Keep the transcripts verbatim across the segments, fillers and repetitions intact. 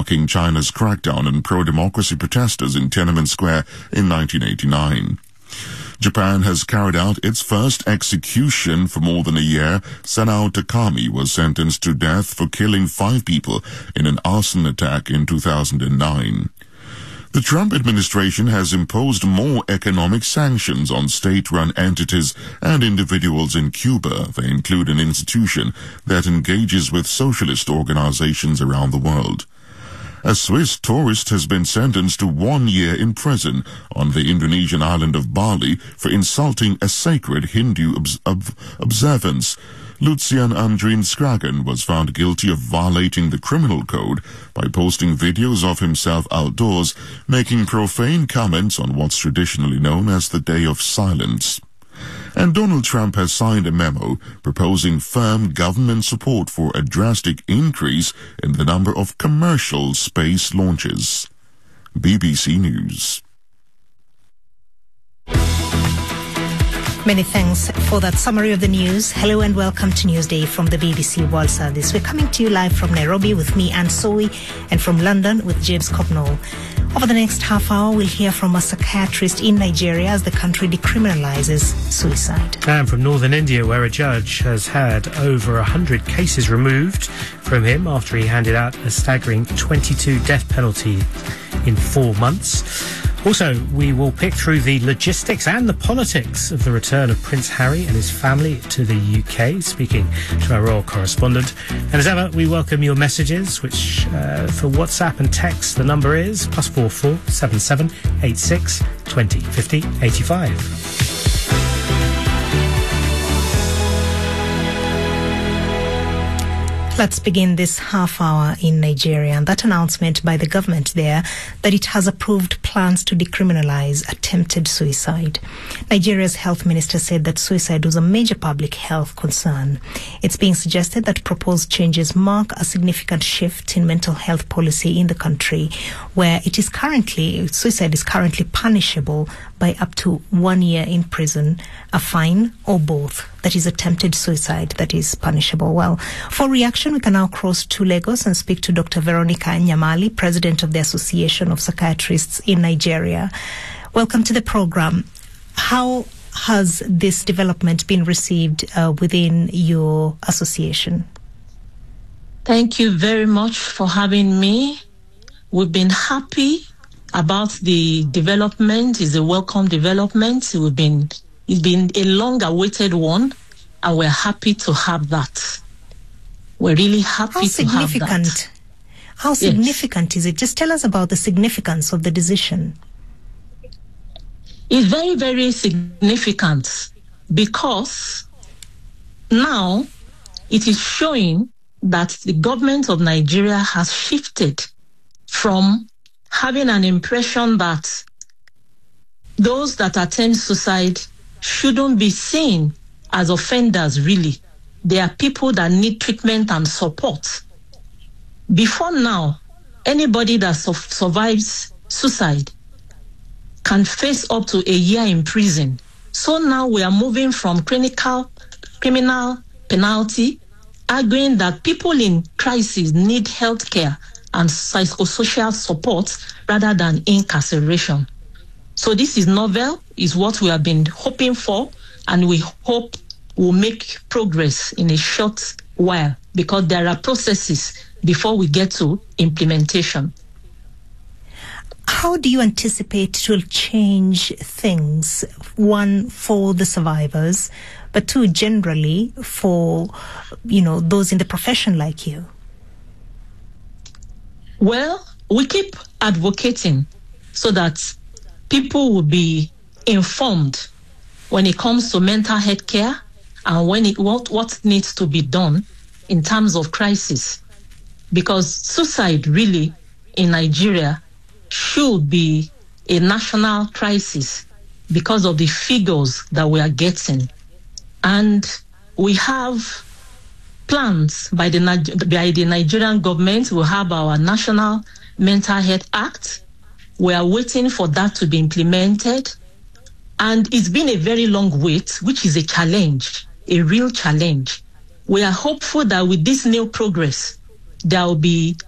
marking China's crackdown on pro-democracy protesters in Tiananmen Square in nineteen eighty-nine. Japan has carried out its first execution for more than a year. Sanao Takami was sentenced to death for killing five people in an arson attack in two thousand nine. The Trump administration has imposed more economic sanctions on state-run entities and individuals in Cuba. They include an institution that engages with socialist organizations around the world. A Swiss tourist has been sentenced to one year in prison on the Indonesian island of Bali for insulting a sacred Hindu obs- ob- observance. Lucian Andrin Skragen was found guilty of violating the criminal code by posting videos of himself outdoors, making profane comments on what's traditionally known as the Day of Silence. And Donald Trump has signed a memo proposing firm government support for a drastic increase in the number of commercial space launches. B B C News. Many thanks for that summary of the news. Hello and welcome to Newsday from the B B C World Service. We're coming to you live from Nairobi with me, Anne Sowie, and from London with James Copnall. Over the next half hour, we'll hear from a psychiatrist in Nigeria as the country decriminalizes suicide. And from northern India, where a judge has had over one hundred cases removed from him after he handed out a staggering twenty-two death penalty in four months. Also, we will pick through the logistics and the politics of the return of Prince Harry and his family to the U K, speaking to our royal correspondent. And as ever, we welcome your messages, which uh, for WhatsApp and text, the number is plus four four seven seven eight six twenty fifty eighty five. Let's begin this half hour in Nigeria, and that announcement by the government there that it has approved plans to decriminalize attempted suicide. Nigeria's health minister said that suicide was a major public health concern. It's being suggested that proposed changes mark a significant shift in mental health policy in the country, where it is currently, suicide is currently punishable by up to one year in prison, a fine, or both. That is attempted suicide that is punishable. Well, for reaction, we can now cross to Lagos and speak to Doctor Veronica Nyamali, President of the Association of Psychiatrists in Nigeria. Welcome to the program. How has this development been received uh, within your association? Thank you very much for having me. We've been happy about the development. It's a welcome development. We've been It's been a long-awaited one, and we're happy to have that. We're really happy to have that. How significant is it? Just tell us about the significance of the decision. It's very, very significant because now it is showing that the government of Nigeria has shifted from having an impression that those that attempt suicide shouldn't be seen as offenders, really. They are people that need treatment and support. Before now, anybody that su- survives suicide can face up to a year in prison. So now we are moving from clinical, criminal penalty, arguing that people in crisis need health care and psychosocial support rather than incarceration. So this is novel, is what we have been hoping for, and we hope will make progress in a short while because there are processes before we get to implementation. How do you anticipate it will change things? One, for the survivors, but two, generally for, you know, those in the profession like you? Well, we keep advocating so that people will be informed when it comes to mental health care and when it what, what needs to be done in terms of crisis. Because suicide really in Nigeria should be a national crisis because of the figures that we are getting. And we have plans by the, by the Nigerian government. We have our National Mental Health Act. We are waiting for that to be implemented. And it's been a very long wait, which is a challenge, a real challenge. We are hopeful that with this new progress, there will be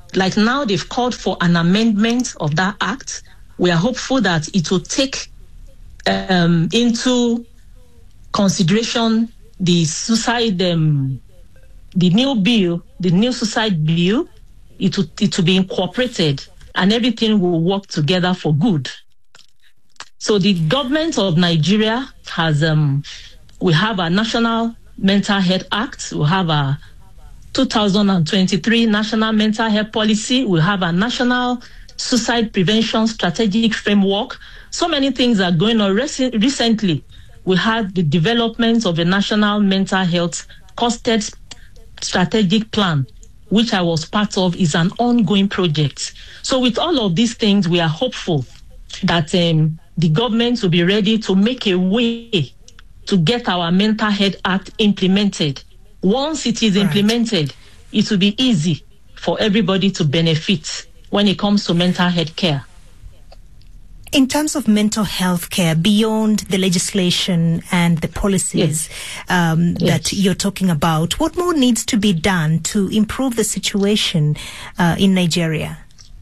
like now they've called for an amendment of that act. We are hopeful that it will take um, into consideration the suicide, um, the new bill, the new suicide bill. It will, it will be incorporated and everything will work together for good. So the government of Nigeria has, um, we have a National Mental Health Act, we have a two thousand twenty-three National Mental Health Policy, we have a National Suicide Prevention Strategic Framework. So many things are going on. Rec- recently, we had the development of a National Mental Health Costed Strategic Plan, which I was part of, is an ongoing project. So with all of these things, we are hopeful that um, the government will be ready to make a way to get our Mental Health Act implemented. Once it is right. implemented, it will be easy for everybody to benefit when it comes to mental health care. In terms of mental health care, beyond the legislation and the policies yes. Um, yes. that you're talking about, what more needs to be done to improve the situation uh, in Nigeria?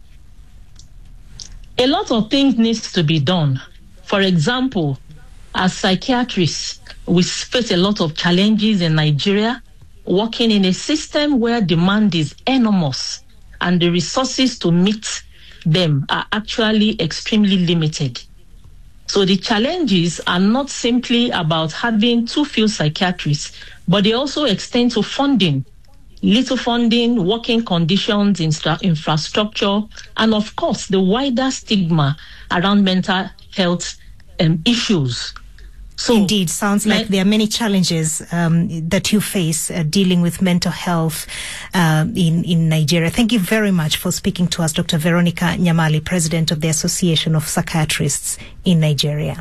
A lot of things needs to be done. For example, as psychiatrists, we face a lot of challenges in Nigeria, working in a system where demand is enormous and the resources to meet them are actually extremely limited. So the challenges are not simply about having too few psychiatrists, but they also extend to funding, little funding, working conditions, infra- infrastructure, and of course, the wider stigma around mental health um, issues. So, indeed, sounds like like there are many challenges um, that you face uh, dealing with mental health uh, in, in Nigeria. Thank you very much for speaking to us, Doctor Veronica Nyamali, President of the Association of Psychiatrists in Nigeria.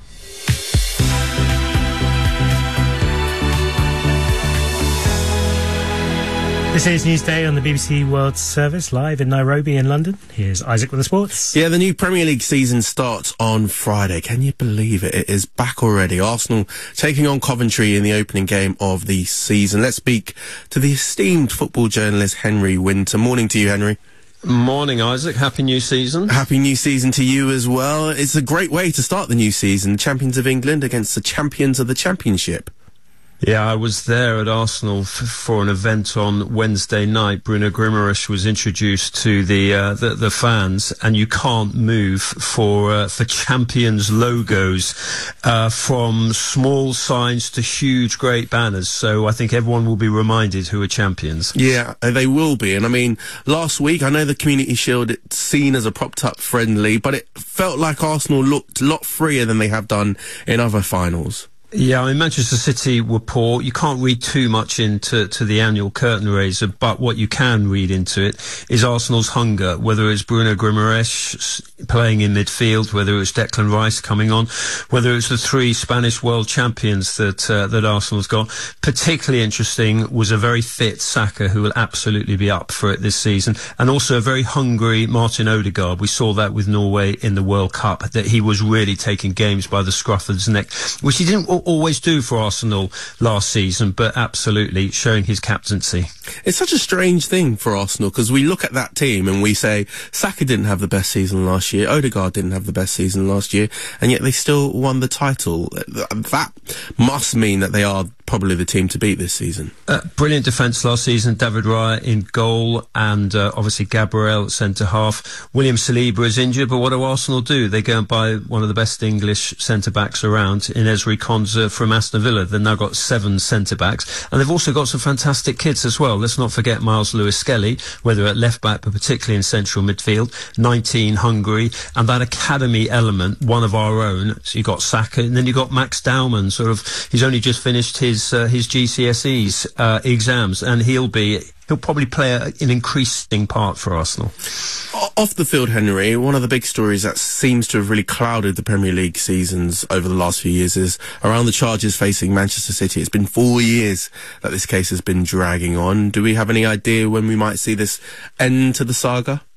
This is Newsday on the B B C World Service, live in Nairobi in London. Here's Isaac with the sports. Yeah, the new Premier League season starts on Friday. Can you believe it? It is back already. Arsenal taking on Coventry in the opening game of the season. Let's speak to the esteemed football journalist Henry Winter. Morning to you, Henry. Morning, Isaac. Happy new season. Happy new season to you as well. It's a great way to start the new season. Champions of England against the champions of the Championship. Yeah, I was there at Arsenal f- for an event on Wednesday night. Bruno Guimaraes was introduced to the uh, the, the fans, and you can't move for uh, for champions logos, uh, from small signs to huge, great banners. So I think everyone will be reminded who are champions. Yeah, they will be. And I mean, last week, I know the Community Shield, it's seen as a propped-up friendly, but it felt like Arsenal looked a lot freer than they have done in other finals. Yeah, I mean, Manchester City were poor. You can't read too much into to the annual curtain raiser, but what you can read into it is Arsenal's hunger, whether it's Bruno Guimaraes playing in midfield, whether it's Declan Rice coming on, whether it's the three Spanish world champions that uh, that Arsenal's got. Particularly interesting was a very fit Saka, who will absolutely be up for it this season, and also a very hungry Martin Odegaard. We saw that with Norway in the World Cup, that he was really taking games by the scruff of his neck, which he didn't always do for Arsenal last season, but absolutely showing his captaincy. It's such a strange thing for Arsenal, because we look at that team and we say Saka didn't have the best season last year, Odegaard didn't have the best season last year, and yet they still won the title. That must mean that they are probably the team to beat this season. Uh, brilliant defence last season. David Raya in goal, and uh, obviously Gabriel at centre-half. William Saliba is injured, but what do Arsenal do? They go and buy one of the best English centre-backs around in Ezri Konsa from Aston Villa. They've now got seven centre-backs, and they've also got some fantastic kids as well. Let's not forget Miles Lewis-Skelly, whether at left-back, but particularly in central midfield. nineteen, Hungary, and that academy element, one of our own. So you've got Saka, and then you've got Max Dowman, sort of, he's only just finished his His, uh, his G C S Es uh, exams, and he'll be he'll probably play a, an increasing part for Arsenal. Off the field, Henry, one of the big stories that seems to have really clouded the Premier League seasons over the last few years is around the charges facing Manchester City. It's been four years that this case has been dragging on. Do we have any idea when we might see this end to the saga?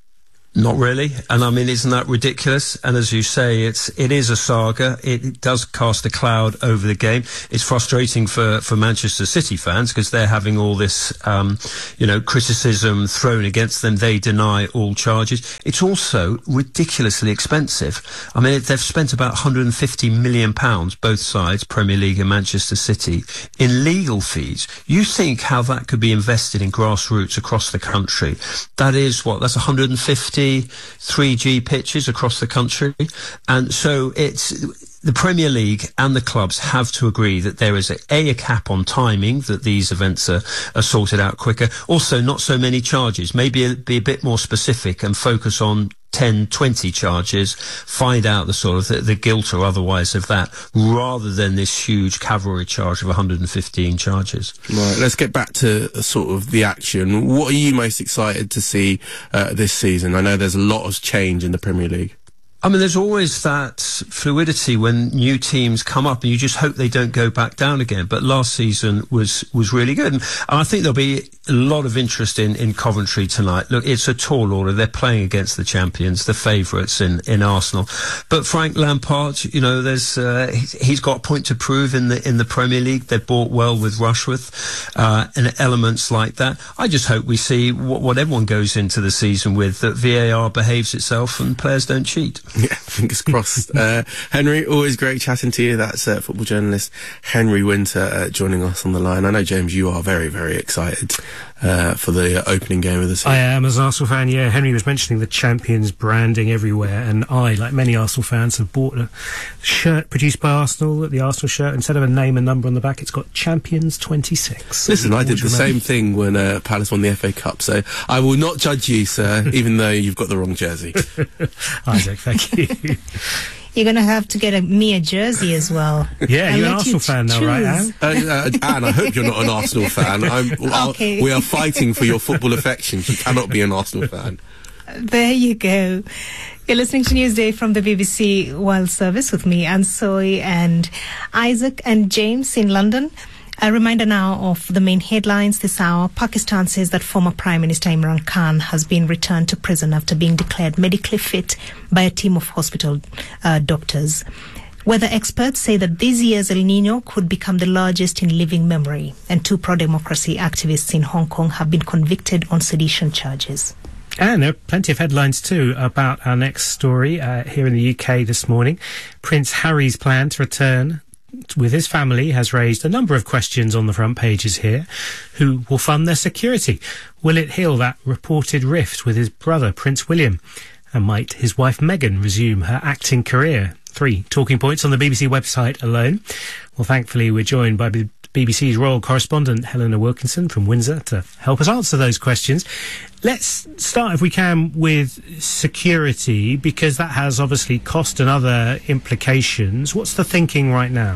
Not really, and I mean, isn't that ridiculous? And as you say, it's it is a saga. It, it does cast a cloud over the game. It's frustrating for, for Manchester City fans because they're having all this, um, you know, criticism thrown against them. They deny all charges. It's also ridiculously expensive. I mean, they've spent about one hundred fifty million pounds, both sides, Premier League and Manchester City, in legal fees. You think how that could be invested in grassroots across the country? That is what? That's one hundred fifty three G pitches across the country. And so it's the Premier League and the clubs have to agree that there is a, a, a cap on timing, that these events are, are sorted out quicker. Also, not so many charges. Maybe a, be a bit more specific and focus on ten, twenty charges, find out the sort of the, the guilt or otherwise of that, rather than this huge cavalry charge of one hundred fifteen charges. Right, let's get back to sort of the action. What are you most excited to see uh, this season? I know there's a lot of change in the Premier League. I mean, there's always that fluidity when new teams come up, and you just hope they don't go back down again. But last season was was really good, and I think there'll be a lot of interest in, in Coventry tonight. Look, it's a tall order. They're playing against the champions, the favourites in, in Arsenal. But Frank Lampard, you know, there's uh, he's got a point to prove in the in the Premier League. They've bought well with Rushworth uh, and elements like that. I just hope we see what, what everyone goes into the season with, that V A R behaves itself and players don't cheat. Yeah, fingers crossed. uh, Henry, always great chatting to you. That's uh, football journalist Henry Winter uh, joining us on the line. I know, James, you are very, very excited uh, for the uh, opening game of the season. I am, as an Arsenal fan, yeah. Henry was mentioning the Champions branding everywhere, and I, like many Arsenal fans, have bought a shirt produced by Arsenal, the Arsenal shirt. Instead of a name and number on the back, it's got Champions twenty-six. Listen, I did the same thing when uh, Palace won the F A Cup, so I will not judge you, sir, even though you've got the wrong jersey. Isaac, thank you. You're going to have to get a, me a jersey as well. Yeah, you're an Arsenal fan now, right, Anne? Uh, uh, Anne, I hope you're not an Arsenal fan. I'm, Okay. We are fighting for your football affections. You cannot be an Arsenal fan. There you go. You're listening to Newsday from the B B C World Service with me, Anne Soy, and Isaac and James in London. A reminder now of the main headlines this hour. Pakistan says that former Prime Minister Imran Khan has been returned to prison after being declared medically fit by a team of hospital uh, doctors. Weather experts say that this year's El Nino could become the largest in living memory, and two pro-democracy activists in Hong Kong have been convicted on sedition charges. And there are plenty of headlines too about our next story uh, here in the U K this morning. Prince Harry's plan to return with his family has raised a number of questions on the front pages here. Who will fund their security? Will it heal that reported rift with his brother, Prince William? And might his wife Meghan resume her acting career? Three talking points on the B B C website alone. Well, thankfully, we're joined by B B C's royal correspondent, Helena Wilkinson from Windsor, to help us answer those questions. Let's start, if we can, with security, because that has obviously cost and other implications. What's the thinking right now?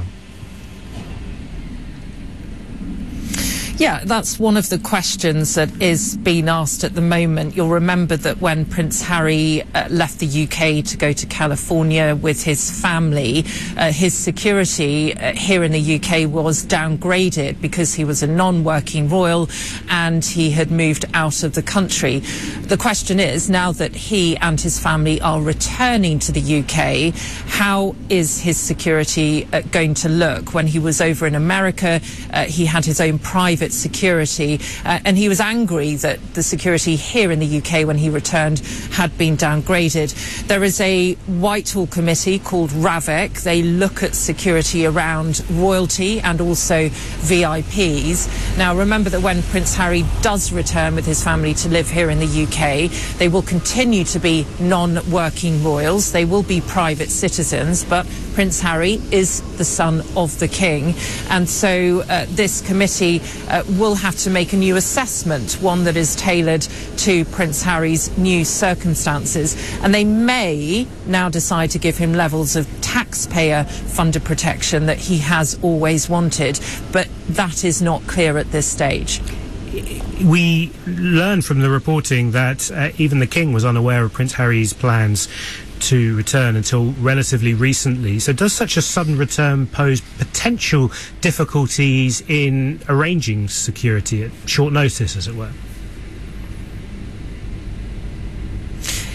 Yeah, that's one of the questions that is being asked at the moment. You'll remember that when Prince Harry uh, left the U K to go to California with his family, uh, his security uh, here in the U K was downgraded because he was a non-working royal and he had moved out of the country. The question is, now that he and his family are returning to the U K, how is his security uh, going to look? When he was over in America, uh, he had his own private security, uh, and he was angry that the security here in the U K when he returned had been downgraded. There is a Whitehall committee called RAVEC. They look at security around royalty and also V I Ps. Now, remember that when Prince Harry does return with his family to live here in the U K, they will continue to be non-working royals. They will be private citizens, but Prince Harry is the son of the king, and so uh, this committee uh, will have to make a new assessment, one that is tailored to Prince Harry's new circumstances, and they may now decide to give him levels of taxpayer funded protection that he has always wanted, but that is not clear at this stage. We learned from the reporting that uh, even the King was unaware of Prince Harry's plans to return until relatively recently. So does such a sudden return pose potential difficulties in arranging security at short notice, as it were?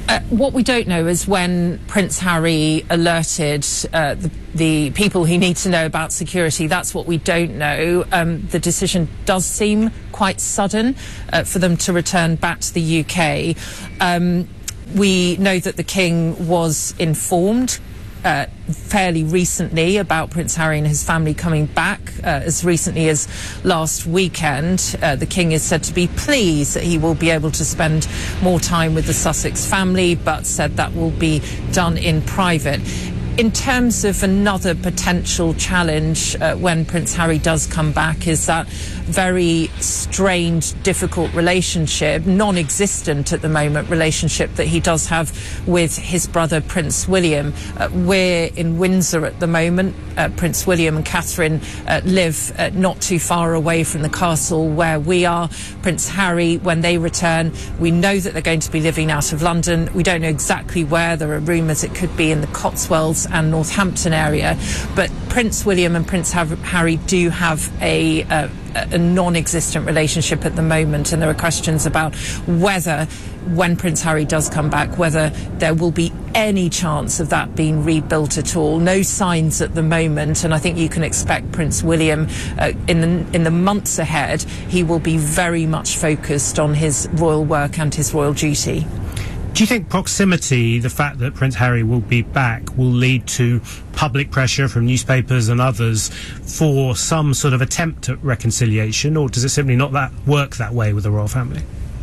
Uh, what we don't know is when Prince Harry alerted uh, the, the people who need to know about security. That's what we don't know. Um, the decision does seem quite sudden uh, for them to return back to the U K. Um, we know that the King was informed Uh, fairly recently about Prince Harry and his family coming back. Uh, as recently as last weekend, uh, the King is said to be pleased that he will be able to spend more time with the Sussex family, but said that will be done in private. In terms of another potential challenge uh, when Prince Harry does come back is that very strained, difficult relationship, non-existent at the moment, relationship that he does have with his brother Prince William. Uh, we're in Windsor at the moment. Uh, Prince William and Catherine uh, live uh, not too far away from the castle where we are. Prince Harry, when they return, we know that they're going to be living out of London. We don't know exactly where. There are rumours it could be in the Cotswolds and Northampton area. But Prince William and Prince Harry do have a, uh, a non-existent relationship at the moment, and there are questions about whether, when Prince Harry does come back, whether there will be any chance of that being rebuilt at all. No signs at the moment, and I think you can expect Prince William uh, in the in the months ahead, he will be very much focused on his royal work and his royal duty. Do you think proximity, the fact that Prince Harry will be back, will lead to public pressure from newspapers and others for some sort of attempt at reconciliation, or does it simply not that work that way with the royal family?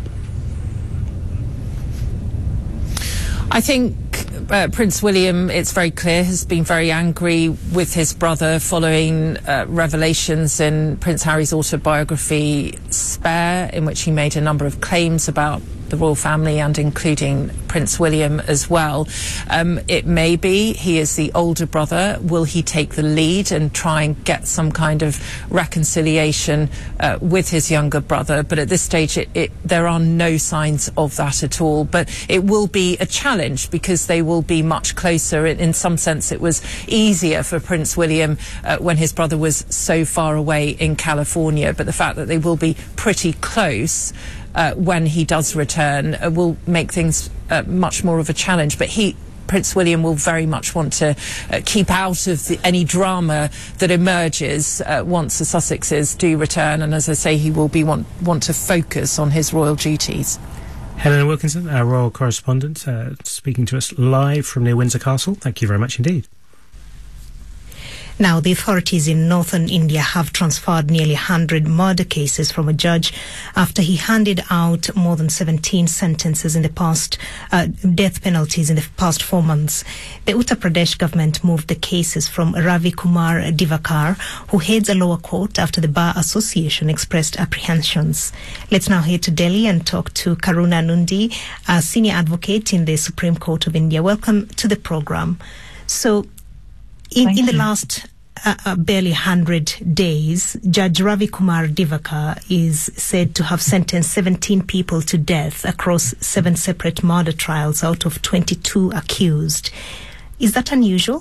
I think uh, Prince William, it's very clear, has been very angry with his brother following uh, revelations in Prince Harry's autobiography Spare, in which he made a number of claims about the royal family and including Prince William as well. Um, it may be he is the older brother. Will he take the lead and try and get some kind of reconciliation uh, with his younger brother? But at this stage, it, it, there are no signs of that at all. But it will be a challenge because they will be much closer. In, in some sense, it was easier for Prince William uh, when his brother was so far away in California. But the fact that they will be pretty close Uh, when he does return uh, will make things uh, much more of a challenge. But he, Prince William, will very much want to uh, keep out of the, any drama that emerges uh, once the Sussexes do return. And as I say, he will be want, want to focus on his royal duties. Helena Wilkinson, our royal correspondent, uh, speaking to us live from near Windsor Castle. Thank you very much indeed. Now, the authorities in northern India have transferred nearly one hundred murder cases from a judge after he handed out more than seventeen sentences in the past, uh, death penalties in the past four months. The Uttar Pradesh government moved the cases from Ravi Kumar Divakar, who heads a lower court, after the Bar Association expressed apprehensions. Let's now head to Delhi and talk to Karuna Nundi, a senior advocate in the Supreme Court of India. Welcome to the program. So, In, in the last uh, uh, barely one hundred days, Judge Ravi Kumar Divakar is said to have sentenced seventeen people to death across seven separate murder trials out of twenty-two accused. Is that unusual?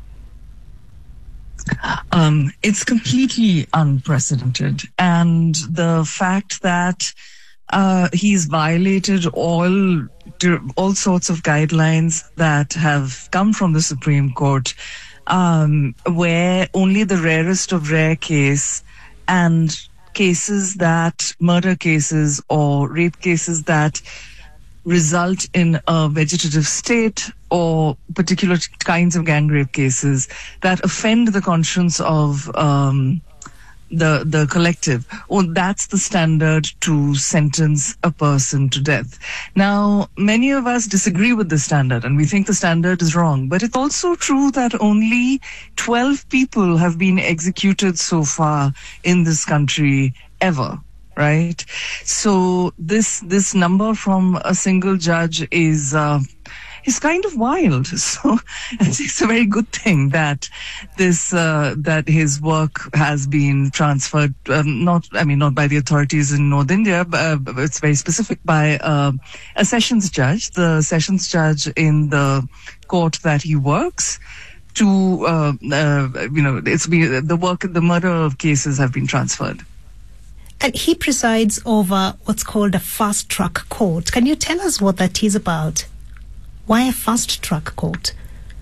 Um, it's completely unprecedented. And the fact that uh, he's violated all, all sorts of guidelines that have come from the Supreme Court, Um, where only the rarest of rare case and cases that, murder cases or rape cases that result in a vegetative state or particular kinds of gang rape cases that offend the conscience of um, the the collective, or oh, that's the standard to sentence a person to death. Now, many of us disagree with the standard and we think the standard is wrong, but it's also true that only twelve people have been executed so far in this country ever, right? So this this number from a single judge is uh, is kind of wild. So it's a very good thing that this uh, that his work has been transferred. Um, not, I mean, not by the authorities in North India, but uh, it's very specific by uh, a sessions judge, the sessions judge in the court that he works. To uh, uh, you know, it's been the work, the murder of cases have been transferred. And he presides over what's called a fast-track court. Can you tell us what that is about? Why a fast-track court?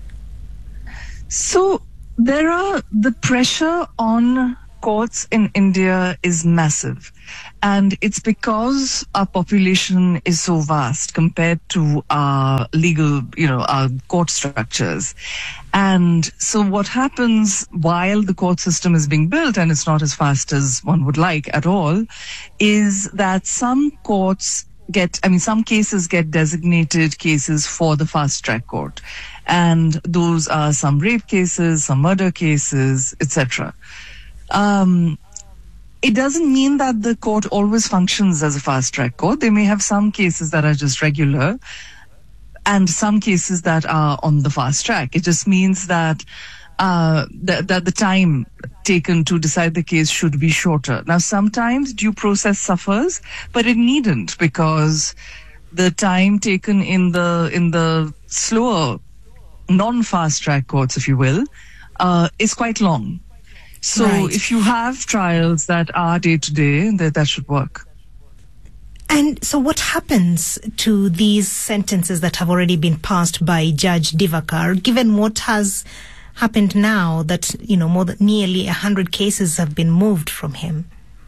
So there are the pressure on courts in India is massive. And it's because our population is so vast compared to our legal, you know, our court structures. And so what happens while the court system is being built, and it's not as fast as one would like at all, is that some courts get, I mean, some cases get designated cases for the fast track court. And those are some rape cases, some murder cases, et cetera. Um, It doesn't mean that the court always functions as a fast-track court. They may have some cases that are just regular and some cases that are on the fast track. It just means that uh, that, that the time taken to decide the case should be shorter. Now, sometimes due process suffers, but it needn't, because the time taken in the in the slower, non-fast-track courts, if you will, uh, is quite long. So Right. if you have trials that are day-to-day, that, that should work. And so what happens to these sentences that have already been passed by Judge Divakar, given what has happened now, that, you know, more than nearly one hundred cases have been moved from him?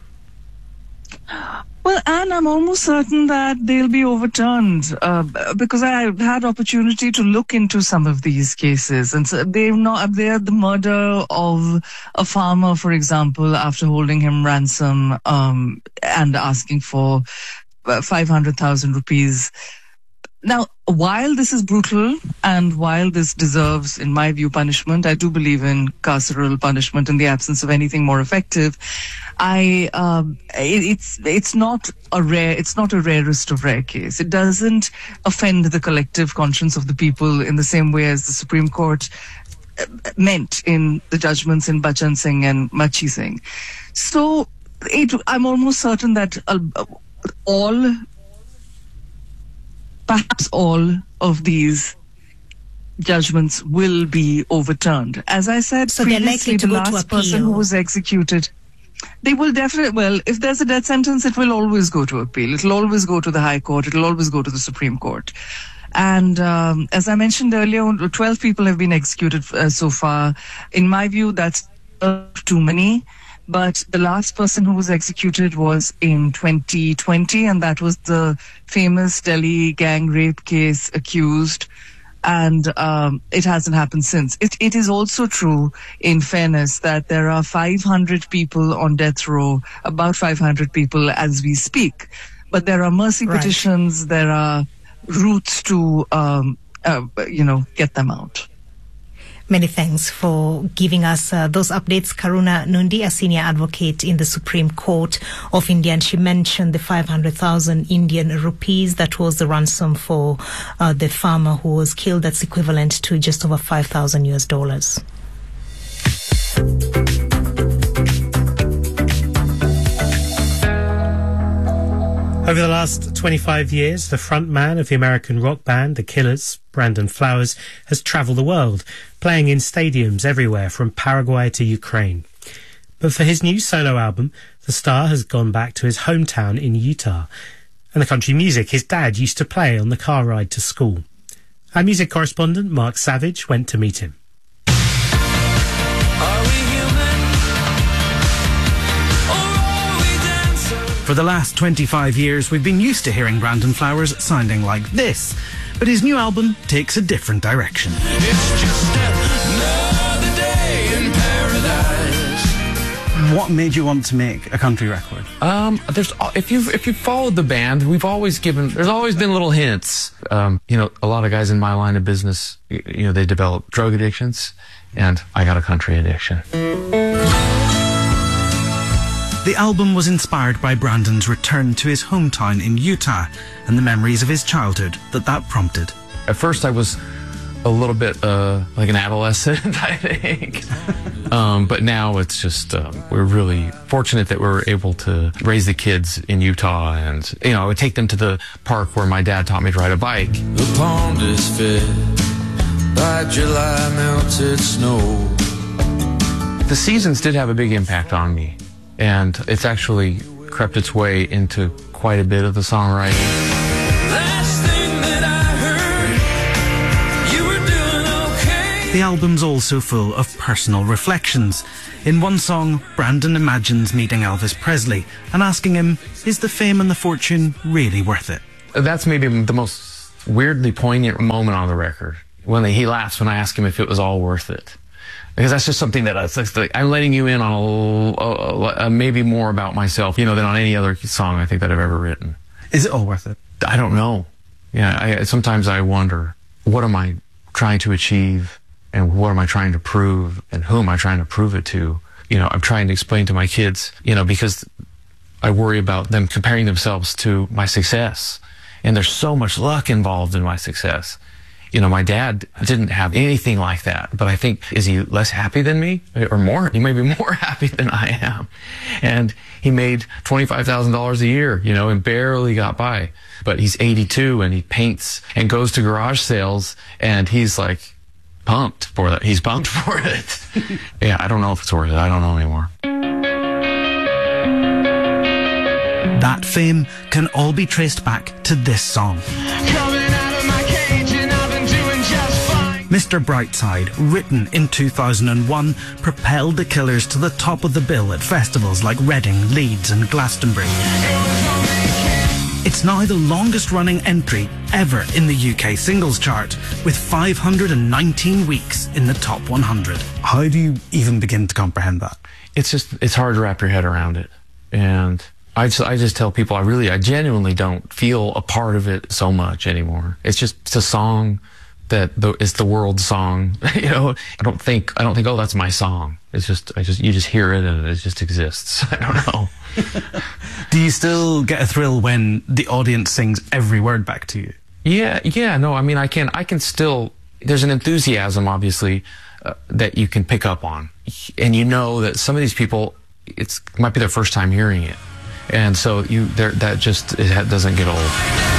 Well, Anne, I'm almost certain that they'll be overturned uh, because I've had opportunity to look into some of these cases, and so they've not. They're the murder of a farmer, for example, after holding him ransom um, and asking for five hundred thousand rupees. Now, while this is brutal and while this deserves, in my view, punishment, I do believe in carceral punishment in the absence of anything more effective. I um, it, it's it's not a rare it's not a rarest of rare case. It doesn't offend the collective conscience of the people in the same way as the Supreme Court meant in the judgments in Bachan Singh and Machi Singh. So it, I'm almost certain that uh, all, perhaps all of these judgments will be overturned. As I said So they're previously, likely to the go to last person appeal. who was executed, they will definitely, well, if there's a death sentence, it will always go to appeal. It'll always go to the High Court. It'll always go to the Supreme Court. And um, as I mentioned earlier, twelve people have been executed uh, so far. In my view, that's uh, too many. But the last person who was executed was in twenty twenty, and that was the famous Delhi gang rape case accused. And um, it hasn't happened since. It, it is also true, in fairness, that there are five hundred people on death row, about five hundred people as we speak. But there are mercy Right. petitions, there are routes to, um, uh, you know, get them out. Many thanks for giving us uh, those updates. Karuna Nundi, a senior advocate in the Supreme Court of India, and she mentioned the five hundred thousand Indian rupees that was the ransom for uh, the farmer who was killed. That's equivalent to just over five thousand U S dollars. Over the last twenty-five years, the frontman of the American rock band The Killers, Brandon Flowers, has travelled the world, playing in stadiums everywhere from Paraguay to Ukraine. But for his new solo album, the star has gone back to his hometown in Utah, and the country music his dad used to play on the car ride to school. Our music correspondent, Mark Savage, went to meet him. For the last twenty-five years, we've been used to hearing Brandon Flowers sounding like this, but his new album takes a different direction. It's just another day in paradise. What made you want to make a country record? Um, there's if you've if you followed the band, we've always given. There's always been little hints. Um, you know, a lot of guys in my line of business, you, you know, they develop drug addictions, and I got a country addiction. The album was inspired by Brandon's return to his hometown in Utah and the memories of his childhood that that prompted. At first, I was a little bit uh, like an adolescent, I think. um, but now it's just um, we're really fortunate that we're able to raise the kids in Utah, and you know, I would take them to the park where my dad taught me to ride a bike. The pond is fed by July melted snow. The seasons did have a big impact on me, and it's actually crept its way into quite a bit of the songwriting. Last thing that I heard The album's also full of personal reflections. In one song, Brandon imagines meeting Elvis Presley and asking him, is the fame and the fortune really worth it? That's maybe the most weirdly poignant moment on the record, when he laughs when I ask him if it was all worth it. Because that's just something that it's like, I'm letting you in on a, a, a, maybe more about myself, you know, than on any other song I think that I've ever written. Is it all worth it? I don't know. Yeah, I, sometimes I wonder, what am I trying to achieve, and what am I trying to prove, and who am I trying to prove it to? You know, I'm trying to explain to my kids, you know, because I worry about them comparing themselves to my success. And there's so much luck involved in my success. You know, my dad didn't have anything like that, but I think, is he less happy than me or more? He may be more happy than I am. And he made twenty-five thousand dollars a year, you know, and barely got by. But he's eighty-two and he paints and goes to garage sales, and he's like pumped for that. He's pumped for it. Yeah, I don't know if it's worth it. I don't know anymore. That fame can all be traced back to this song. Mister Brightside, written in two thousand one, propelled the Killers to the top of the bill at festivals like Reading, Leeds and Glastonbury. It's now the longest-running entry ever in the U K singles chart, with five hundred nineteen weeks in the top one hundred. How do you even begin to comprehend that? It's just, it's hard to wrap your head around it. And I just, I just tell people, I really, I genuinely don't feel a part of it so much anymore. It's just, it's a song that the, it's the world's song. You know, I don't think, I don't think, oh, that's my song. It's just, I just, you just hear it and it just exists. I don't know. Do you still get a thrill when the audience sings every word back to you? Yeah, yeah, no, I mean, I can, I can still, there's an enthusiasm, obviously, uh, that you can pick up on. And you know that some of these people, it's might be their first time hearing it. And so you, there, that just, it doesn't get old.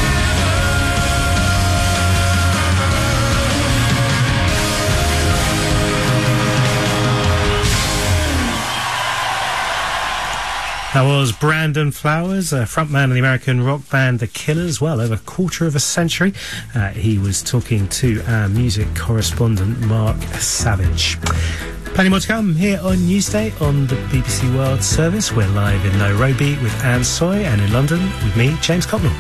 That was Brandon Flowers, a frontman of the American rock band The Killers, well over a quarter of a century. Uh, he was talking to our music correspondent, Mark Savage. Plenty more to come here on Newsday on the B B C World Service. We're live in Nairobi with Anne Soy, and in London with me, James Copnell.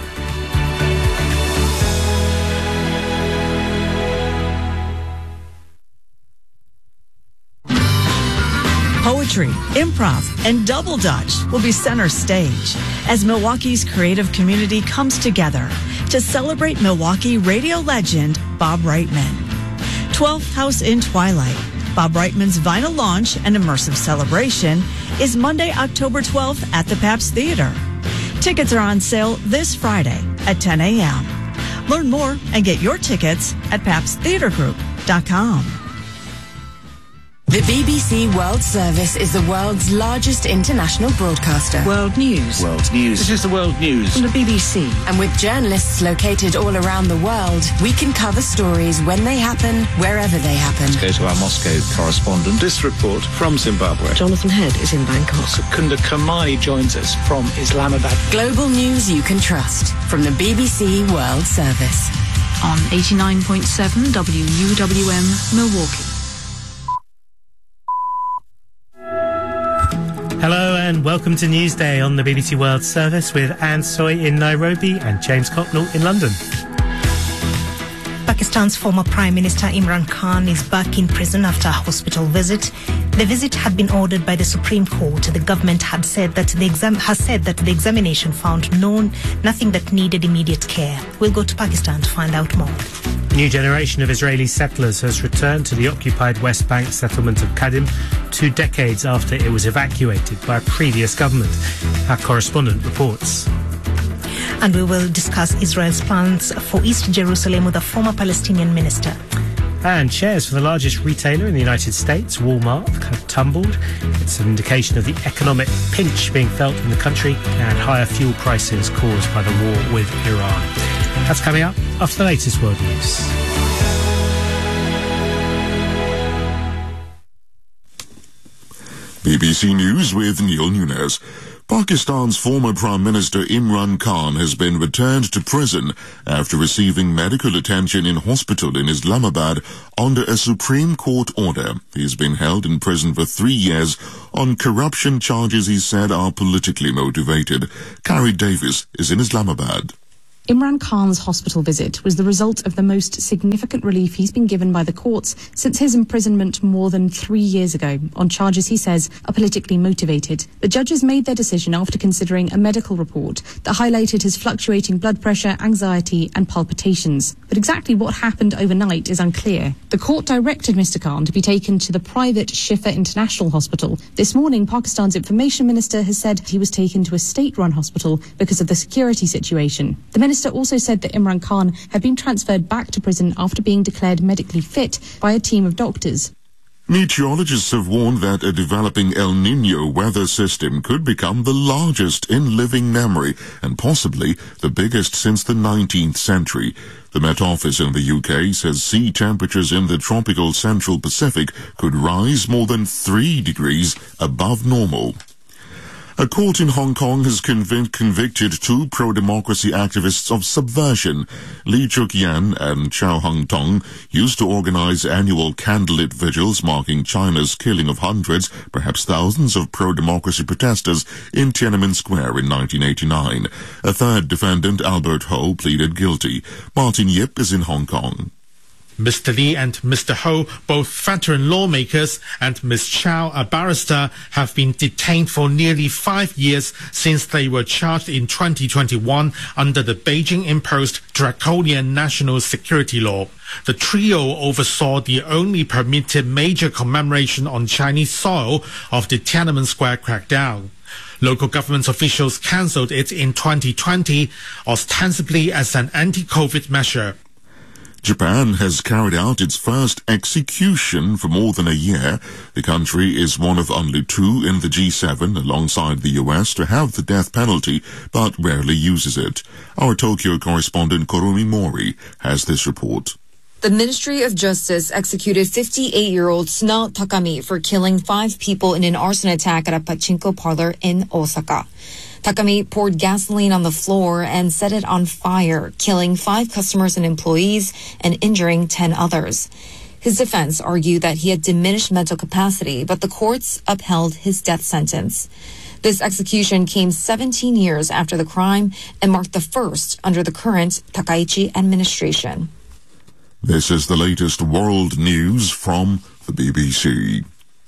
Poetry, improv, and double dutch will be center stage as Milwaukee's creative community comes together to celebrate Milwaukee radio legend Bob Reitman. twelfth House in Twilight, Bob Reitman's vinyl launch and immersive celebration, is Monday, October twelfth at the Pabst Theater. Tickets are on sale this Friday at ten a.m. Learn more and get your tickets at pabst theater group dot com. The B B C World Service is the world's largest international broadcaster. World News. World News. This is the World News. From the B B C. And with journalists located all around the world, we can cover stories when they happen, wherever they happen. Let's go to our Moscow correspondent. This report from Zimbabwe. Jonathan Head is in Bangkok. Secunda Kamani joins us from Islamabad. Global news you can trust from the B B C World Service. On eighty-nine point seven W U W M Milwaukee. Hello and welcome to Newsday on the B B C World Service with Anne Soy in Nairobi and James Copnell in London. Pakistan's former Prime Minister Imran Khan is back in prison after a hospital visit. The visit had been ordered by the Supreme Court. The government had said that the exam has said that the examination found no, nothing that needed immediate care. We'll go to Pakistan to find out more. A new generation of Israeli settlers has returned to the occupied West Bank settlement of Kadim two decades after it was evacuated by a previous government. Our correspondent reports. And we will discuss Israel's plans for East Jerusalem with a former Palestinian minister. And shares for the largest retailer in the United States, Walmart, have tumbled. It's an indication of the economic pinch being felt in the country and higher fuel prices caused by the war with Iran. That's coming up after the latest world news. B B C News with Neil Nunes. Pakistan's former Prime Minister Imran Khan has been returned to prison after receiving medical attention in hospital in Islamabad under a Supreme Court order. He's been held in prison for three years on corruption charges he said are politically motivated. Carrie Davis is in Islamabad. Imran Khan's hospital visit was the result of the most significant relief he's been given by the courts since his imprisonment more than three years ago on charges he says are politically motivated. The judges made their decision after considering a medical report that highlighted his fluctuating blood pressure, anxiety and palpitations. But exactly what happened overnight is unclear. The court directed Mister Khan to be taken to the private Shifa International Hospital. This morning, Pakistan's information minister has said he was taken to a state-run hospital because of the security situation. The minister The minister also said that Imran Khan had been transferred back to prison after being declared medically fit by a team of doctors. Meteorologists have warned that a developing El Nino weather system could become the largest in living memory and possibly the biggest since the nineteenth century. The Met Office in the U K says sea temperatures in the tropical central Pacific could rise more than three degrees above normal. A court in Hong Kong has convic- convicted two pro-democracy activists of subversion. Lee Chuk-yan and Chow Hung-tong used to organize annual candlelit vigils marking China's killing of hundreds, perhaps thousands of pro-democracy protesters in Tiananmen Square in nineteen eighty-nine. A third defendant, Albert Ho, pleaded guilty. Martin Yip is in Hong Kong. Mister Lee and Mister Ho, both veteran lawmakers, and Miss Chow, a barrister, have been detained for nearly five years since they were charged in twenty twenty-one under the Beijing-imposed draconian national security law. The trio oversaw the only permitted major commemoration on Chinese soil of the Tiananmen Square crackdown. Local government officials cancelled it in twenty twenty, ostensibly as an anti-COVID measure. Japan has carried out its first execution for more than a year. The country is one of only two in the G seven, alongside the U S, to have the death penalty, but rarely uses it. Our Tokyo correspondent Kurumi Mori has this report. The Ministry of Justice executed fifty-eight-year-old Sunao Takami for killing five people in an arson attack at a pachinko parlor in Osaka. Takami poured gasoline on the floor and set it on fire, killing five customers and employees and injuring ten others. His defense argued that he had diminished mental capacity, but the courts upheld his death sentence. This execution came seventeen years after the crime and marked the first under the current Takaichi administration. This is the latest world news from the B B C.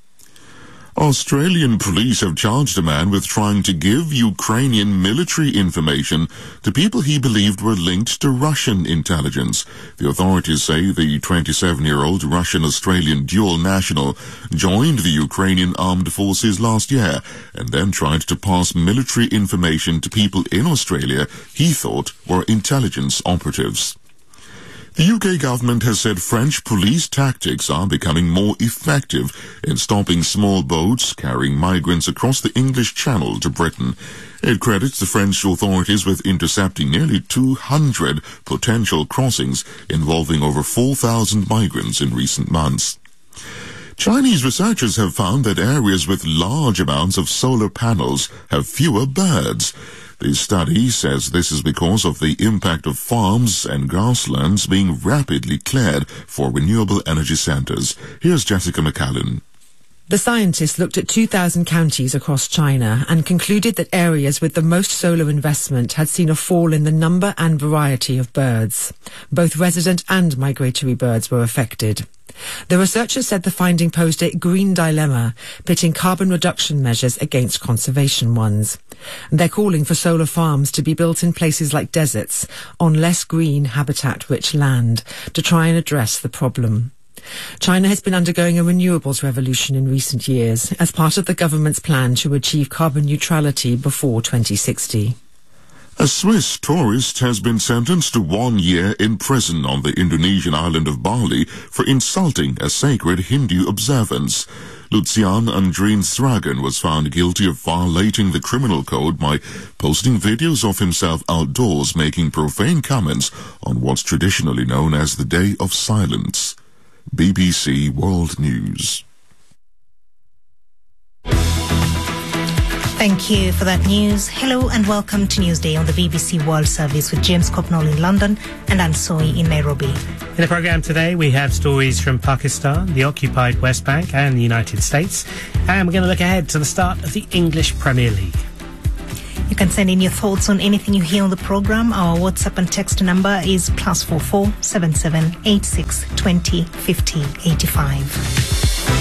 Australian police have charged a man with trying to give Ukrainian military information to people he believed were linked to Russian intelligence. The authorities say the twenty-seven-year-old Russian-Australian dual national joined the Ukrainian armed forces last year and then tried to pass military information to people in Australia he thought were intelligence operatives. The U K government has said French police tactics are becoming more effective in stopping small boats carrying migrants across the English Channel to Britain. It credits the French authorities with intercepting nearly two hundred potential crossings involving over four thousand migrants in recent months. Chinese researchers have found that areas with large amounts of solar panels have fewer birds. The study says this is because of the impact of farms and grasslands being rapidly cleared for renewable energy centers. Here's Jessica McCallan. The scientists looked at two thousand counties across China and concluded that areas with the most solar investment had seen a fall in the number and variety of birds. Both resident and migratory birds were affected. The researchers said the finding posed a green dilemma, pitting carbon reduction measures against conservation ones. They're calling for solar farms to be built in places like deserts, on less green, habitat-rich land, to try and address the problem. China has been undergoing a renewables revolution in recent years as part of the government's plan to achieve carbon neutrality before twenty sixty. A Swiss tourist has been sentenced to one year in prison on the Indonesian island of Bali for insulting a sacred Hindu observance. Lucian Andrin Sragen was found guilty of violating the criminal code by posting videos of himself outdoors making profane comments on what's traditionally known as the Day of Silence. B B C World News. Thank you for that news. Hello and welcome to Newsday on the B B C World Service with James Copnall in London and Ansoi in Nairobi. In the programme today, we have stories from Pakistan, the occupied West Bank and the United States. And we're going to look ahead to the start of the English Premier League. You can send in your thoughts on anything you hear on the programme. Our WhatsApp and text number is plus four four seven seven eight six twenty fifty eighty-five.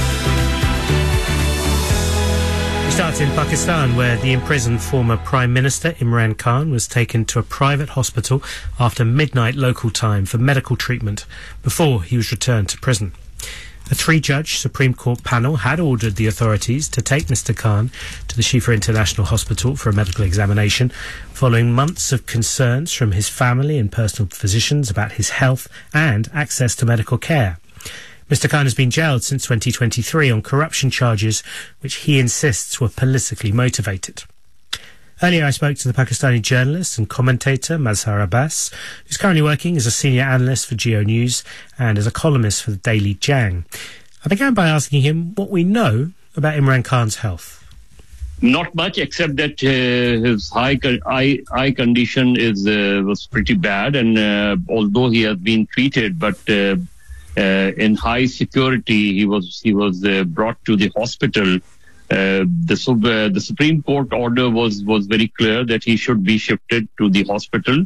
We start in Pakistan, where the imprisoned former Prime Minister Imran Khan was taken to a private hospital after midnight local time for medical treatment before he was returned to prison. A three-judge Supreme Court panel had ordered the authorities to take Mister Khan to the Shifa International Hospital for a medical examination, following months of concerns from his family and personal physicians about his health and access to medical care. Mister Khan has been jailed since twenty twenty-three on corruption charges, which he insists were politically motivated. Earlier I spoke to the Pakistani journalist and commentator Mazhar Abbas, who's currently working as a senior analyst for Geo News and as a columnist for the Daily Jang. I began by asking him what we know about Imran Khan's health. Not much, except that uh, his eye, eye, eye condition is uh, was pretty bad, and uh, although he has been treated, but uh, uh, in high security, he was he was uh, brought to the hospital. Uh, the, uh, the Supreme Court order was, was very clear that he should be shifted to the hospital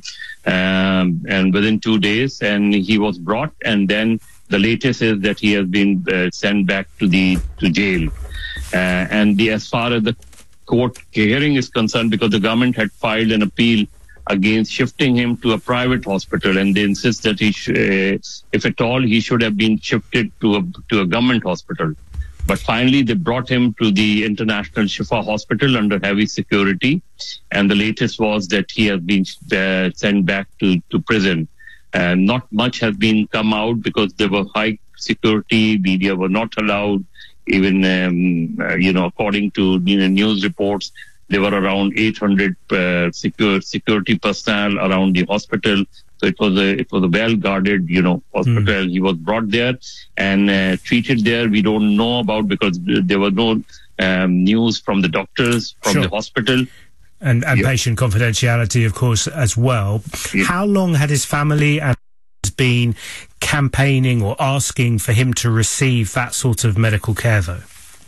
um, and within two days, and he was brought, and then the latest is that he has been uh, sent back to the to jail. Uh, and the, as far as the court hearing is concerned, because the government had filed an appeal against shifting him to a private hospital, and they insist that he sh- uh, if at all, he should have been shifted to a to a government hospital. But finally, they brought him to the International Shifa Hospital under heavy security. And the latest was that he has been uh, sent back to, to prison. Uh, not much has been come out because there were high security. Media were not allowed. Even, um, uh, you know, according to you know, news reports, there were around eight hundred uh, secure, security personnel around the hospital. So it was a it was a well guarded, you know, hospital. Mm. He was brought there and uh, treated there. We don't know about because there was no um, news from the doctors from sure. the hospital. And, and yeah. patient confidentiality, of course, as well. Yeah. How long had his family and been campaigning or asking for him to receive that sort of medical care, though?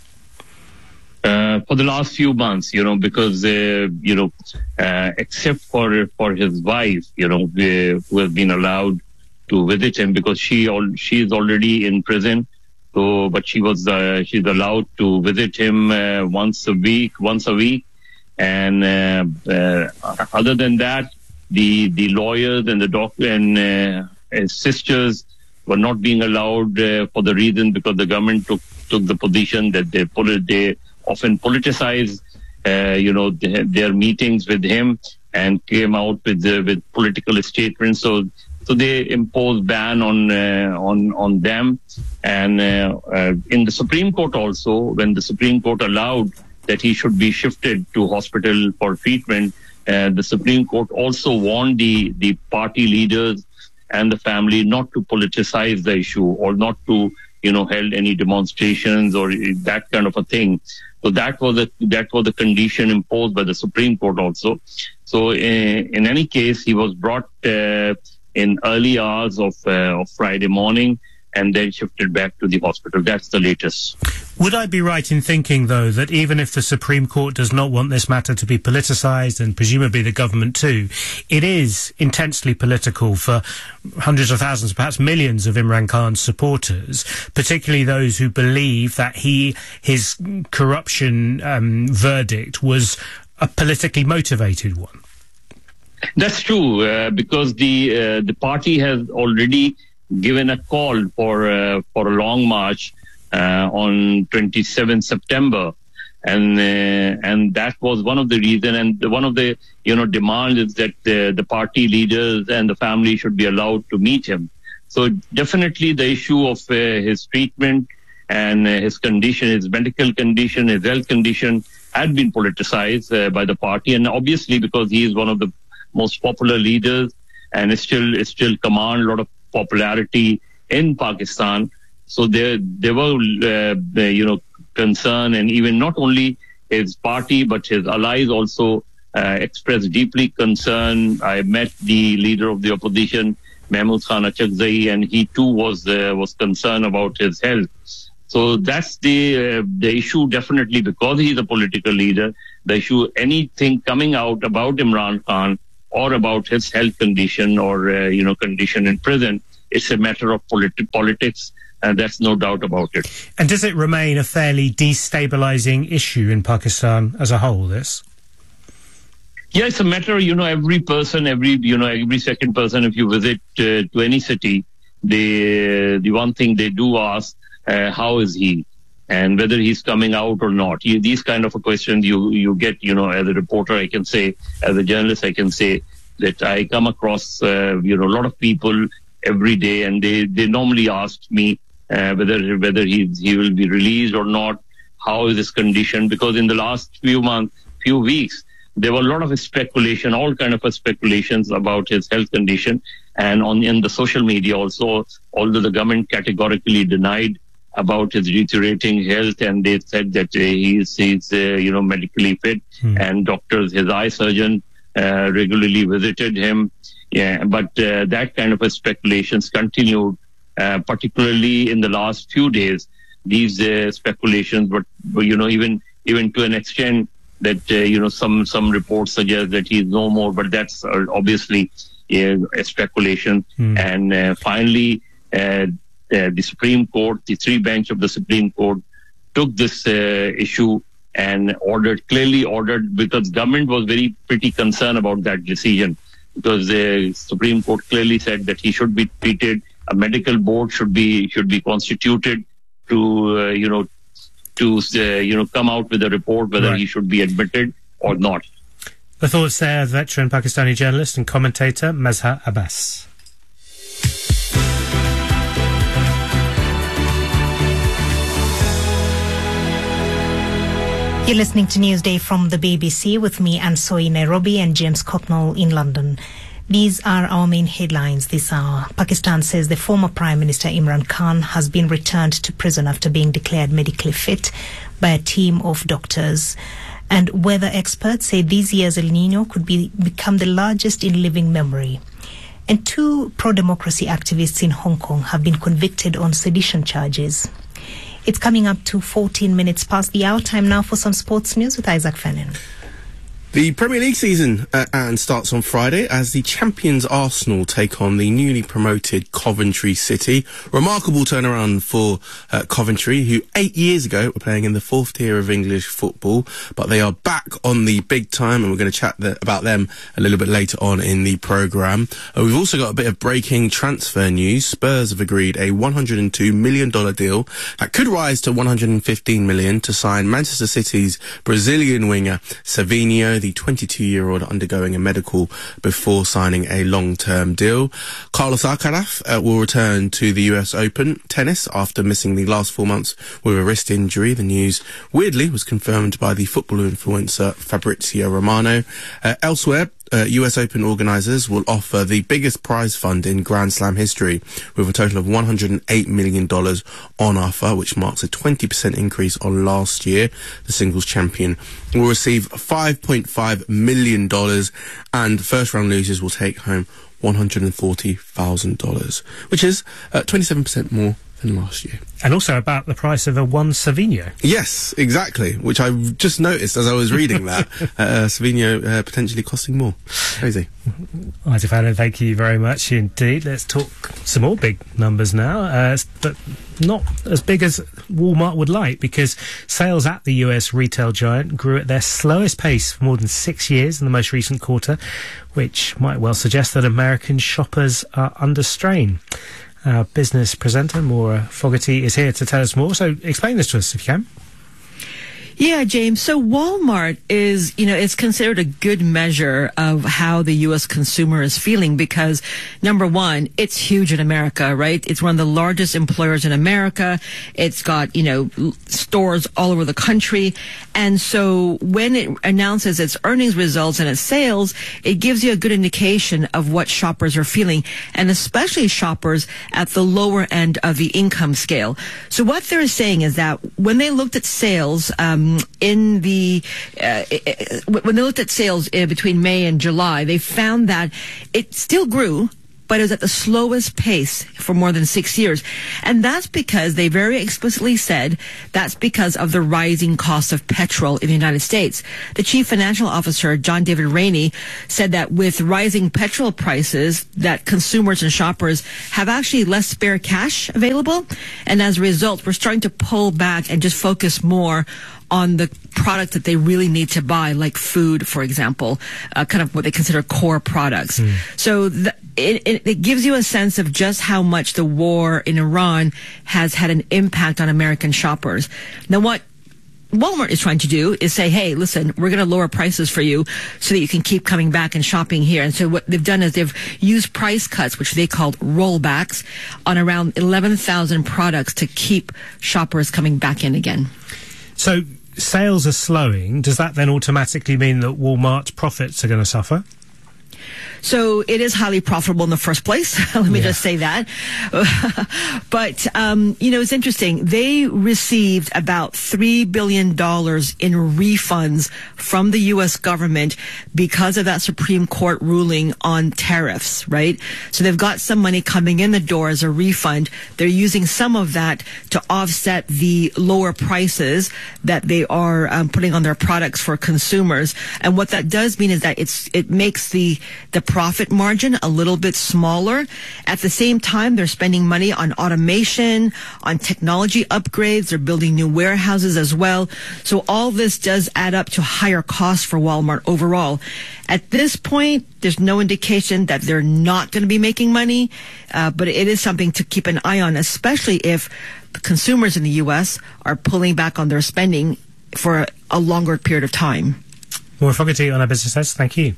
Uh, for the last few months, you know, because, uh, you know, uh, except for for his wife, you know, uh, who has been allowed to visit him because she al- she is already in prison. So, but she was uh, she's allowed to visit him uh, once a week, once a week. And uh, uh, other than that, the the lawyers and the doctor and uh, his sisters were not being allowed uh, for the reason because the government took took the position that they put it they. often politicize, uh, you know, th- their meetings with him and came out with uh, with political statements. So, so they imposed ban on uh, on on them. And uh, uh, in the Supreme Court also, when the Supreme Court allowed that he should be shifted to hospital for treatment, uh, the Supreme Court also warned the the party leaders and the family not to politicize the issue or not to, you know, held any demonstrations or that kind of a thing. So that was a, that was the condition imposed by the Supreme Court also. So in, in any case, he was brought uh, in early hours of, uh, of Friday morning and then shifted back to the hospital. That's the latest. Would I be right in thinking, though, that even if the Supreme Court does not want this matter to be politicised, and presumably the government too, it is intensely political for hundreds of thousands, perhaps millions of Imran Khan's supporters, particularly those who believe that he his corruption um, verdict was a politically motivated one? That's true, uh, because the uh, the party has already given a call for uh, for a long march uh, on twenty-seventh September, and uh, and that was one of the reasons. And one of the you know demands is that uh, the party leaders and the family should be allowed to meet him. So definitely the issue of uh, his treatment and uh, his condition, his medical condition, his health condition had been politicized uh, by the party, and obviously because he is one of the most popular leaders and still still command a lot of popularity in Pakistan. So there there were uh, you know concern, and even not only his party, but his allies also uh, expressed deeply concern. I met the leader of the opposition, Mahmood Khan Achakzai, and he too was uh, was concerned about his health. So that's the uh, the issue, definitely, because he's a political leader. The issue, anything coming out about Imran Khan or about his health condition or uh, you know condition in prison, it's a matter of politi- politics, and that's no doubt about it. And does it remain a fairly destabilizing issue in Pakistan as a whole, this? Yeah, it's a matter, you know, every person, every, you know, every second person, if you visit uh, to any city, they, the one thing they do ask, uh, how is he? And whether he's coming out or not. You, these kind of a questions you, you get, you know, as a reporter, I can say, as a journalist, I can say that I come across, uh, you know, a lot of people every day, and they, they normally ask me uh, whether, whether he, he will be released or not, how is his condition, because in the last few months, few weeks, there were a lot of speculation, all kind of speculations about his health condition, and on in the social media also, although the government categorically denied about his deteriorating health, and they said that uh, he's, he's uh, you know, medically fit, hmm. and doctors, his eye surgeon uh, regularly visited him. Yeah, but uh, that kind of a speculations continued, uh, particularly in the last few days. These uh, speculations, but, but you know, even even to an extent that uh, you know some some reports suggest that he's no more, but that's uh, obviously uh, a speculation. Hmm. And uh, finally, uh, uh, the Supreme Court, the three bench of the Supreme Court, took this uh, issue and ordered, clearly ordered, because government was very pretty concerned about that decision, because the Supreme Court clearly said that he should be treated. A medical board should be should be constituted to uh, you know. to, uh, you know, come out with a report whether right. he should be admitted or not. The thoughts there of veteran Pakistani journalist and commentator Mazhar Abbas. You're listening to Newsday from the B B C with me, Ansoi in Nairobi, and James Cocknell in London. These are our main headlines this hour. Pakistan says the former Prime Minister Imran Khan has been returned to prison after being declared medically fit by a team of doctors. And weather experts say this year's El Nino could be, become the largest in living memory. And two pro-democracy activists in Hong Kong have been convicted on sedition charges. It's coming up to fourteen minutes past the hour. Time now for some sports news with Isaac Fennin. The Premier League season uh, and starts on Friday as the champions Arsenal take on the newly promoted Coventry City. Remarkable turnaround for uh, Coventry, who eight years ago were playing in the fourth tier of English football, but they are back on the big time, and we're going to chat th- about them a little bit later on in the programme. Uh, we've also got a bit of breaking transfer news. Spurs have agreed a one hundred two million dollars deal that could rise to one hundred fifteen million dollars to sign Manchester City's Brazilian winger Savinho, the twenty-two-year-old undergoing a medical before signing a long-term deal. Carlos Alcaraz uh, will return to the U S Open tennis after missing the last four months with a wrist injury. The news, weirdly, was confirmed by the football influencer Fabrizio Romano. Uh, elsewhere, Uh, U S Open organisers will offer the biggest prize fund in Grand Slam history, with a total of one hundred eight million dollars on offer, which marks a twenty percent increase on last year. The singles champion will receive five point five million dollars, and first round losers will take home one hundred forty thousand dollars, which is uh, twenty-seven percent more than last year. And also about the price of a one Savinho. Yes, exactly, which I just noticed as I was reading that. uh, Savinho uh, potentially costing more. Crazy. Isaac Allen, thank you very much indeed. Let's talk some more big numbers now, uh, but not as big as Walmart would like, because sales at the U S retail giant grew at their slowest pace for more than six years in the most recent quarter, which might well suggest that American shoppers are under strain. Our business presenter, Maura Fogarty, is here to tell us more. So explain this to us, if you can. Yeah, James. So Walmart is, you know, it's considered a good measure of how the U S consumer is feeling because, number one, it's huge in America, right? It's one of the largest employers in America. It's got, you know, stores all over the country. And so when it announces its earnings results and its sales, it gives you a good indication of what shoppers are feeling, and especially shoppers at the lower end of the income scale. So what they're saying is that when they looked at sales, um, um, in the uh, when they looked at sales uh, between May and July, they found that it still grew, but it was at the slowest pace for more than six years. And that's because they very explicitly said that's because of the rising cost of petrol in the United States. The chief financial officer, John David Rainey, said that with rising petrol prices, that consumers and shoppers have actually less spare cash available. And as a result, we're starting to pull back and just focus more on the product that they really need to buy, like food, for example, uh, kind of what they consider core products. Mm. So th- it, it, it gives you a sense of just how much the war in Iran has had an impact on American shoppers. Now, what Walmart is trying to do is say, hey, listen, we're going to lower prices for you so that you can keep coming back and shopping here. And so what they've done is they've used price cuts, which they called rollbacks, on around eleven thousand products to keep shoppers coming back in again. So sales are slowing. Does that then automatically mean that Walmart's profits are going to suffer? So it is highly profitable in the first place. Let me yeah. just say that. But, um, you know, it's interesting. They received about three billion dollars in refunds from the U S government because of that Supreme Court ruling on tariffs, right? So they've got some money coming in the door as a refund. They're using some of that to offset the lower prices that they are um, putting on their products for consumers. And what that does mean is that it's it makes the the profit margin a little bit smaller. At the same time, they're spending money on automation, on technology upgrades. They're building new warehouses as well. So all this does add up to higher costs for Walmart overall. At this point, there's no indication that they're not going to be making money, uh, but it is something to keep an eye on, especially if consumers in the U S are pulling back on their spending for a, a longer period of time. More Fogarty on our business desk. Thank you.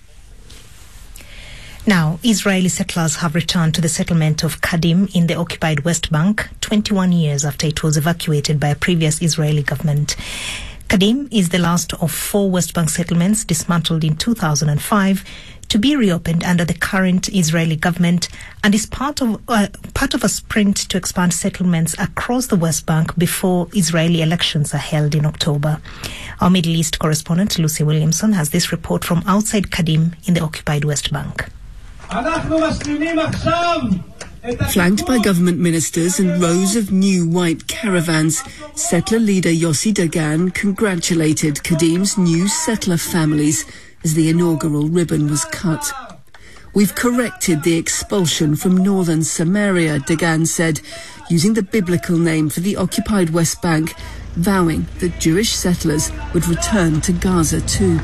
Now, Israeli settlers have returned to the settlement of Kadim in the occupied West Bank twenty-one years after it was evacuated by a previous Israeli government. Kadim is the last of four West Bank settlements dismantled in two thousand five to be reopened under the current Israeli government and is part of uh, part of a sprint to expand settlements across the West Bank before Israeli elections are held in October. Our Middle East correspondent Lucy Williamson has this report from outside Kadim in the occupied West Bank. Flanked by government ministers and rows of new white caravans, settler leader Yossi Dagan congratulated Kadim's new settler families as the inaugural ribbon was cut. We've corrected the expulsion from northern Samaria, Dagan said, using the biblical name for the occupied West Bank, vowing that Jewish settlers would return to Gaza too.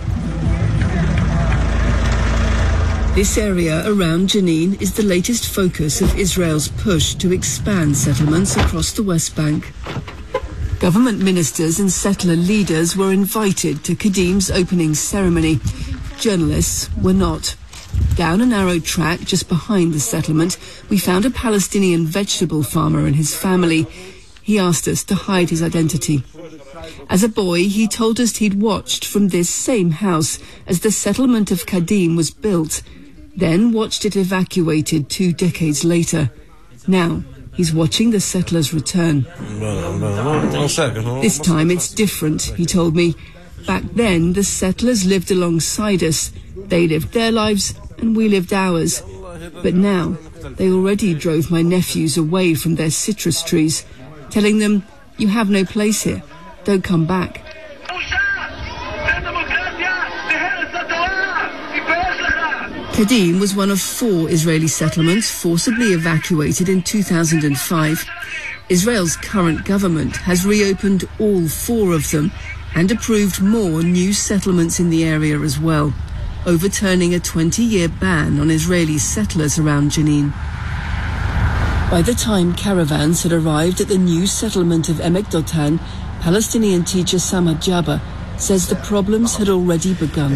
This area around Jenin is the latest focus of Israel's push to expand settlements across the West Bank. Government ministers and settler leaders were invited to Kadim's opening ceremony. Journalists were not. Down a narrow track just behind the settlement, we found a Palestinian vegetable farmer and his family. He asked us to hide his identity. As a boy, he told us he'd watched from this same house as the settlement of Kadim was built, then watched it evacuated two decades later. Now, he's watching the settlers return. This time it's different, he told me. Back then, the settlers lived alongside us. They lived their lives and we lived ours. But now, they already drove my nephews away from their citrus trees, telling them, you have no place here. Don't come back. Kadim was one of four Israeli settlements forcibly evacuated in two thousand five. Israel's current government has reopened all four of them and approved more new settlements in the area as well, overturning a twenty-year ban on Israeli settlers around Jenin. By the time caravans had arrived at the new settlement of Emek Dotan, Palestinian teacher Samad Jabba says the problems had already begun.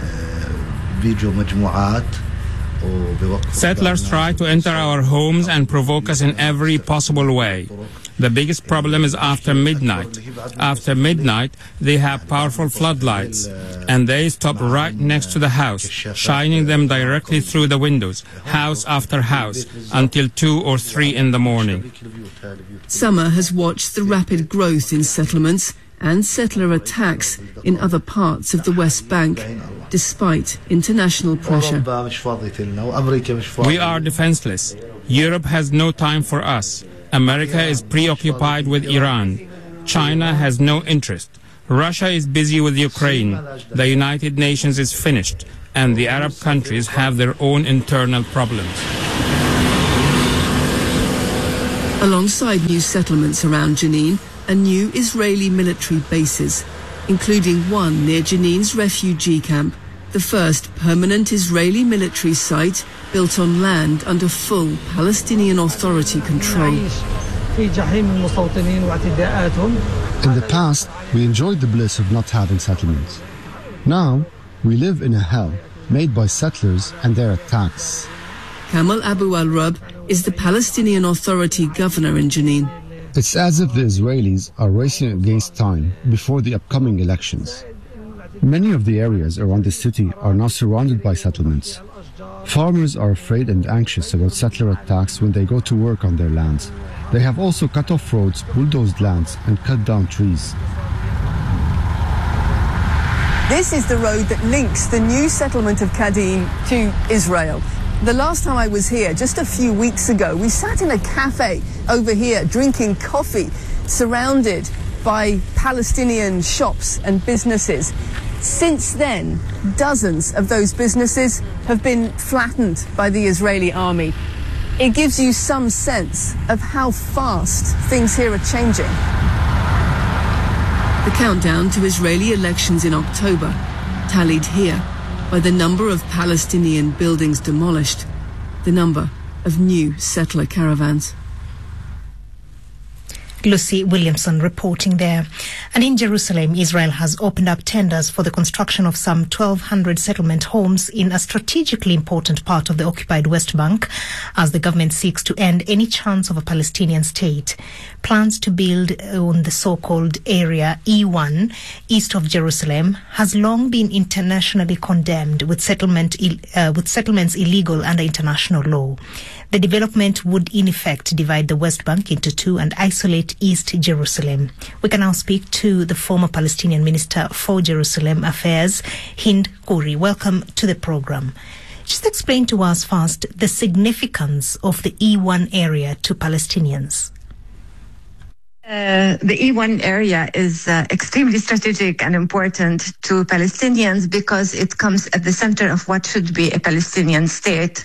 Settlers try to enter our homes and provoke us in every possible way. The biggest problem is after midnight. After midnight, they have powerful floodlights, and they stop right next to the house, shining them directly through the windows, house after house, until two or three in the morning. Summer has watched the rapid growth in settlements and settler attacks in other parts of the West Bank, despite international pressure. We are defenseless. Europe has no time for us. America is preoccupied with Iran. China has no interest. Russia is busy with Ukraine. The United Nations is finished, and the Arab countries have their own internal problems. Alongside new settlements around Jenin are new Israeli military bases, including one near Jenin's refugee camp, the first permanent Israeli military site built on land under full Palestinian Authority control. In the past, we enjoyed the bliss of not having settlements. Now, we live in a hell made by settlers and their attacks. Kamal Abu al-Rub is the Palestinian Authority governor in Jenin. It's as if the Israelis are racing against time before the upcoming elections. Many of the areas around the city are now surrounded by settlements. Farmers are afraid and anxious about settler attacks when they go to work on their lands. They have also cut off roads, bulldozed lands, and cut down trees. This is the road that links the new settlement of Kadim to Israel. The last time I was here, just a few weeks ago, we sat in a cafe over here drinking coffee, surrounded by Palestinian shops and businesses. Since then, dozens of those businesses have been flattened by the Israeli army. It gives you some sense of how fast things here are changing. The countdown to Israeli elections in October, tallied here by the number of Palestinian buildings demolished, the number of new settler caravans. Lucy Williamson reporting there. And in Jerusalem, Israel has opened up tenders for the construction of some twelve hundred settlement homes in a strategically important part of the occupied West Bank as the government seeks to end any chance of a Palestinian state. Plans to build on the so-called Area E one east of Jerusalem has long been internationally condemned, with settlement uh, with settlements illegal under international law. The development would in effect divide the West Bank into two and isolate East Jerusalem. We can now speak to the former Palestinian Minister for Jerusalem Affairs, Hind Khoury. Welcome to the program. Just explain to us first the significance of the E one area to Palestinians. Uh, the E one area is uh, extremely strategic and important to Palestinians because it comes at the center of what should be a Palestinian state.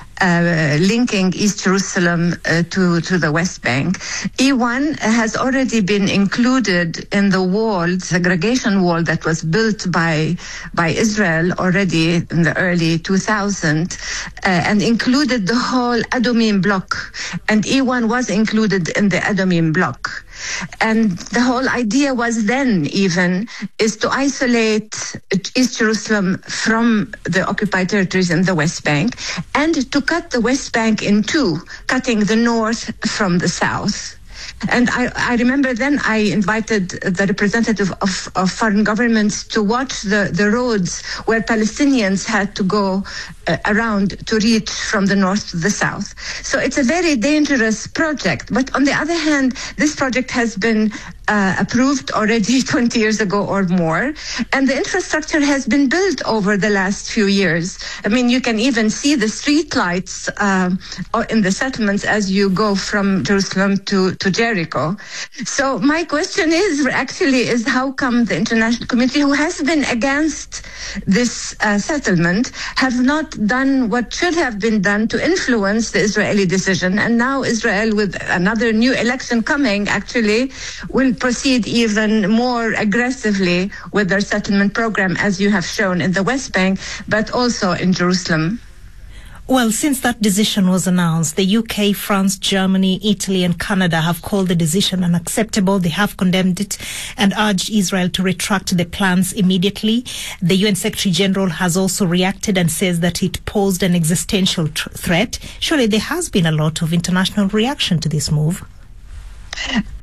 Uh, linking East Jerusalem uh, to, to the West Bank. E one has already been included in the wall, segregation wall that was built by by Israel already in the early two thousands, uh, and included the whole Adumim block. And E one was included in the Adumim block. And the whole idea was then even is to isolate East Jerusalem from the occupied territories in the West Bank and to cut the West Bank in two, cutting the north from the south. And I, I remember then I invited the representative of, of foreign governments to watch the, the roads where Palestinians had to go uh, around to reach from the north to the south. So it's a very dangerous project. But on the other hand, this project has been uh, approved already twenty years ago or more. And the infrastructure has been built over the last few years. I mean, you can even see the street lights uh, in the settlements as you go from Jerusalem to, to Jericho. So my question is actually is how come the international community, who has been against this uh, settlement, have not done what should have been done to influence the Israeli decision? And now Israel, with another new election coming, actually will proceed even more aggressively with their settlement program, as you have shown in the West Bank, but also in Jerusalem. Well, since that decision was announced, the U K, France, Germany, Italy and Canada have called the decision unacceptable. They have condemned it and urged Israel to retract the plans immediately. The U N Secretary General has also reacted and says that it posed an existential tr- threat. Surely there has been a lot of international reaction to this move. Uh,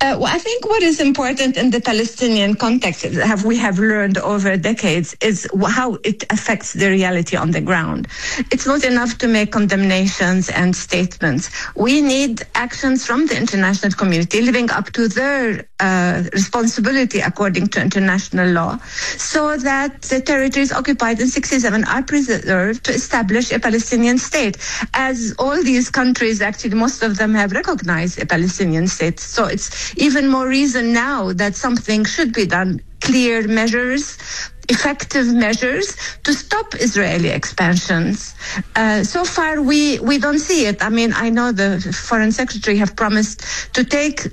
Uh, well, I think what is important in the Palestinian context, have we have learned over decades, is how it affects the reality on the ground. It's not enough to make condemnations and statements. We need actions from the international community living up to their uh, responsibility according to international law, so that the territories occupied in sixty-seven are preserved to establish a Palestinian state. As all these countries, actually, most of them have recognized a Palestinian state. So it's even more reason now that something should be done. Clear measures, effective measures to stop Israeli expansions. Uh, so far, we, we don't see it. I mean, I know the foreign secretary have promised to take